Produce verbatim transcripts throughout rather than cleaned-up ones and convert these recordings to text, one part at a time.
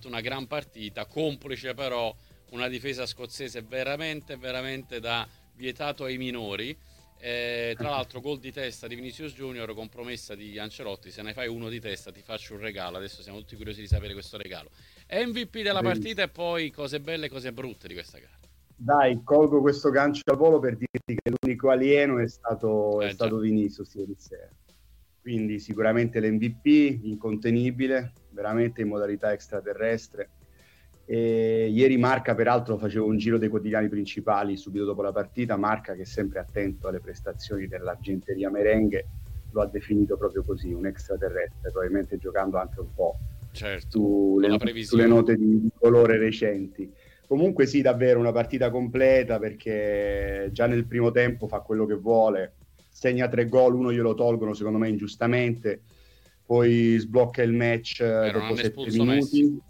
fatto una gran partita, complice però una difesa scozzese veramente, veramente da vietato ai minori. Eh, tra l'altro gol di testa di Vinicius Junior con promessa di Ancelotti: se ne fai uno di testa ti faccio un regalo. Adesso siamo tutti curiosi di sapere questo regalo. M V P della partita e poi cose belle e cose brutte di questa gara. Dai, colgo questo gancio al volo per dirti che l'unico alieno è stato, eh, è stato Vinicius ieri sera. Quindi sicuramente l'M V P, incontenibile, veramente in modalità extraterrestre. E ieri Marca, peraltro, facevo un giro dei quotidiani principali subito dopo la partita. Marca, che è sempre attento alle prestazioni dell'argenteria merengue, lo ha definito proprio così, un extraterrestre, probabilmente giocando anche un po' certo, sulle, sulle note di, di colore recenti. Comunque sì, davvero una partita completa, perché già nel primo tempo fa quello che vuole, segna tre gol, uno glielo tolgono secondo me ingiustamente, poi sblocca il match Era dopo sette minuti. Messi.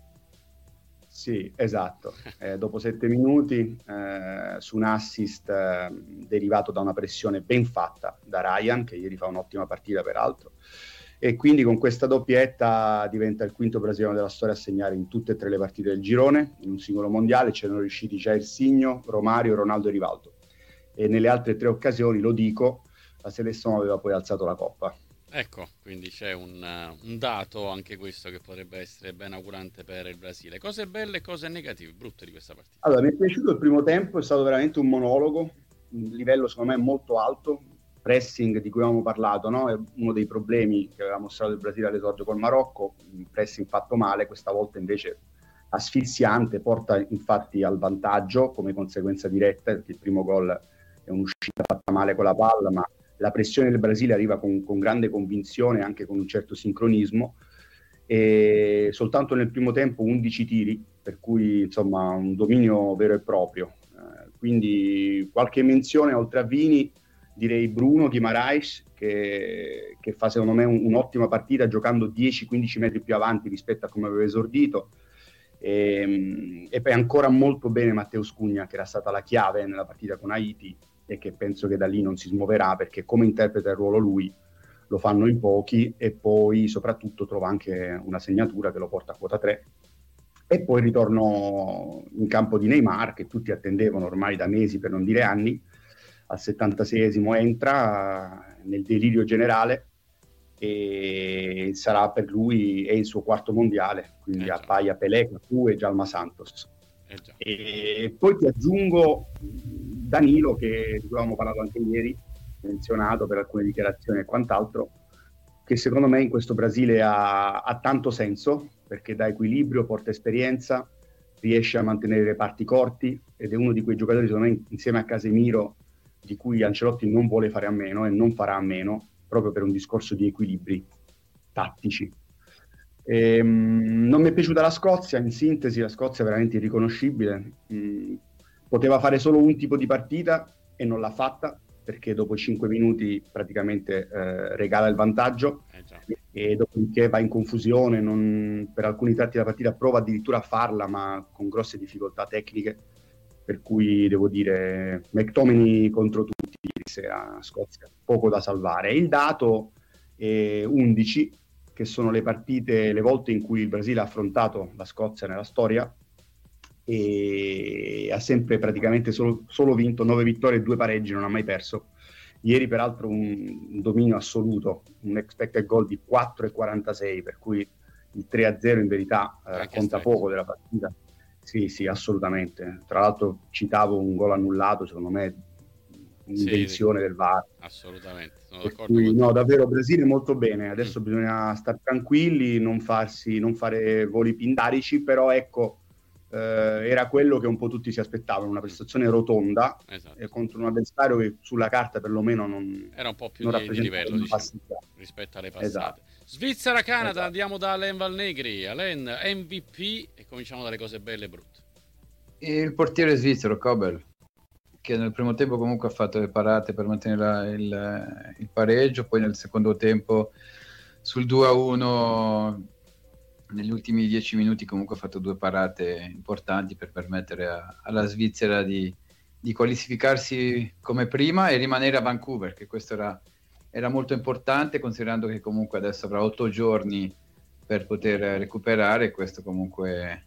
Sì, esatto, eh, dopo sette minuti eh, su un assist eh, derivato da una pressione ben fatta da Ryan, che ieri fa un'ottima partita peraltro, e quindi con questa doppietta diventa il quinto brasiliano della storia a segnare in tutte e tre le partite del girone, in un singolo mondiale. C'erano riusciti Jair Signo, Romario, Ronaldo e Rivaldo, e nelle altre tre occasioni, lo dico, la selezione aveva poi alzato la coppa. Ecco, quindi c'è un, uh, un dato anche questo che potrebbe essere ben augurante per il Brasile. Cose belle e cose negative, brutte di questa partita. Allora, mi è piaciuto il primo tempo, è stato veramente un monologo, un livello secondo me molto alto, pressing di cui avevamo parlato, no? È uno dei problemi che aveva mostrato il Brasile all'esordio col Marocco, un pressing fatto male, questa volta invece asfissiante, porta infatti al vantaggio come conseguenza diretta, perché il primo gol è un'uscita fatta male con la palla, ma la pressione del Brasile arriva con, con grande convinzione, anche con un certo sincronismo, e soltanto nel primo tempo undici tiri, per cui insomma un dominio vero e proprio. Eh, quindi qualche menzione oltre a Vini, direi Bruno Guimaraes, che, che fa secondo me un, un'ottima partita, giocando dieci quindici metri più avanti rispetto a come aveva esordito. E, e poi ancora molto bene Matteo Scugna, che era stata la chiave nella partita con Haiti, e che penso che da lì non si smuoverà, perché come interpreta il ruolo lui lo fanno in pochi, e poi soprattutto trova anche una segnatura che lo porta a quota tre. E poi ritorno in campo di Neymar, che tutti attendevano ormai da mesi, per non dire anni. Al settantaseiesimo entra nel delirio generale e sarà per lui, è il suo quarto mondiale, quindi eh appaia Pelé, Cafu e Djalma Santos. Eh e poi ti aggiungo Danilo, che di cui avevamo parlato anche ieri, menzionato per alcune dichiarazioni e quant'altro, che secondo me in questo Brasile ha, ha tanto senso, perché dà equilibrio, porta esperienza, riesce a mantenere i reparti corti, ed è uno di quei giocatori, secondo me, insieme a Casemiro, di cui Ancelotti non vuole fare a meno e non farà a meno, proprio per un discorso di equilibri tattici. Ehm, non mi è piaciuta la Scozia, in sintesi la Scozia è veramente irriconoscibile. Mm, poteva fare solo un tipo di partita e non l'ha fatta, perché dopo cinque minuti praticamente eh, regala il vantaggio, eh e dopodiché va in confusione, non, per alcuni tratti della partita prova addirittura a farla, ma con grosse difficoltà tecniche, per cui devo dire McTominay contro tutti ieri sera, Scozia, poco da salvare. Il dato è undici, che sono le partite, le volte in cui il Brasile ha affrontato la Scozia nella storia, e ha sempre praticamente solo, solo vinto, nove vittorie e due pareggi, non ha mai perso. Ieri peraltro un, un dominio assoluto, un expected goal di quattro virgola quarantasei, per cui il tre a zero in verità eh, racconta poco della partita. Sì, sì, assolutamente. Tra l'altro citavo un gol annullato, secondo me un'invenzione sì, del V A R. Assolutamente, sono Per d'accordo cui, con te. no, davvero Brasile molto bene. Adesso Mm. bisogna stare tranquilli, non farsi, non fare voli pindarici, però ecco, eh, era quello che un po' tutti si aspettavano, una prestazione rotonda, esatto. eh, contro un avversario che sulla carta perlomeno non era un po' più non di, di livello, una diciamo, passeggiata rispetto alle passate. Esatto. Svizzera-Canada, esatto. Andiamo da Alain Valnegri. Alain, M V P, e cominciamo dalle cose belle e brutte. Il portiere svizzero Kobel, che nel primo tempo comunque ha fatto le parate per mantenere il, il pareggio, poi nel secondo tempo sul due a uno negli ultimi dieci minuti comunque ha fatto due parate importanti per permettere a, alla Svizzera di, di qualificarsi come prima e rimanere a Vancouver, che questo era, era molto importante, considerando che comunque adesso avrà otto giorni per poter recuperare. Questo comunque